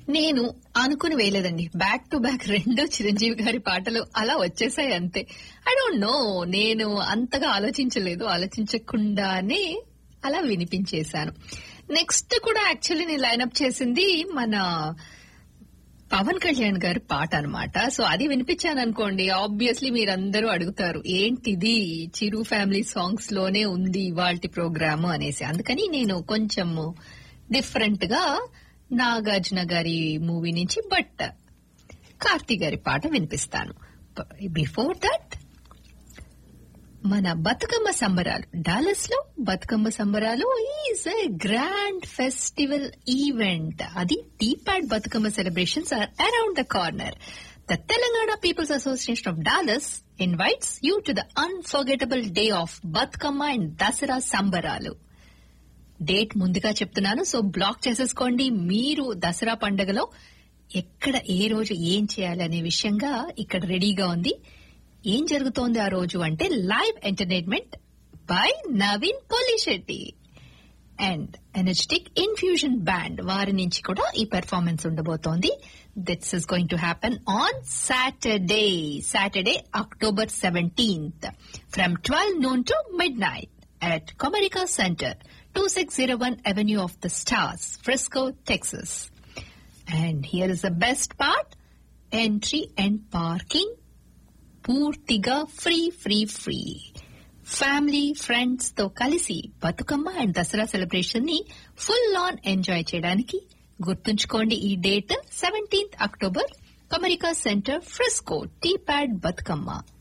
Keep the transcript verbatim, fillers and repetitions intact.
నేను అనుకుని వేయలేదండి. బ్యాక్ టు బ్యాక్ రెండు చిరంజీవి గారి పాటలు అలా వచ్చేసాయి అంతే. ఐ డోంట్ నో, నేను అంతగా ఆలోచించలేదు. ఆలోచించకుండానే అలా వినిపించేశాను. నెక్స్ట్ కూడా యాక్చువల్లీ నేను లైన్అప్ చేసింది మన పవన్ కళ్యాణ్ గారి పాట అనమాట. సో అది వినిపించాను అనుకోండి, ఆబ్వియస్లీ మీరందరూ అడుగుతారు ఏంటిది చిరు ఫ్యామిలీ సాంగ్స్ లోనే ఉంది ఇవాల్టి ప్రోగ్రాము అనేసి. అందుకని నేను కొంచెం డిఫరెంట్ గా నాగార్జున గారి మూవీ నుంచి బట్ కార్తీ గారి పాట వినిపిస్తాను. బిఫోర్ దట్ మన బతుకమ్మ సంబరాలు, డాలస్ లో బతుకమ్మ సంబరాలు is a grand festival event. అది టీపాడ్ Bathukamma celebrations are around the corner. The Telangana peoples association of Dallas invites you to the unforgettable day of Bathukamma and Dasara సంబరాలు. డేట్ ముందుగా చెప్తున్నాను, సో బ్లాక్ చేసేసుకోండి. మీరు దసరా పండుగలో ఎక్కడ ఏ రోజు ఏం చేయాలి అనే విషయంగా ఇక్కడ రెడీగా ఉంది. ఏం జరుగుతోంది ఆ రోజు అంటే live entertainment by Naveen Polisetty and energetic infusion band వారి నుంచి కూడా ఈ పెర్ఫార్మెన్స్ ఉండబోతోంది. This is going to happen on Saturday Saturday October seventeenth from twelve noon to mid night at Comerica Center, twenty-six oh one Avenue of the Stars, Frisco, Texas. And here is the best part. Entry and parking పూర్తిగా free free free. Family friends తో కలిసి Bathukamma and Dasara celebration ని full on enjoy చేయడానికి గుర్తుంచుకోండి ఈ date seventeenth October, Comerica centre, Frisco, టీపాడ్ Bathukamma.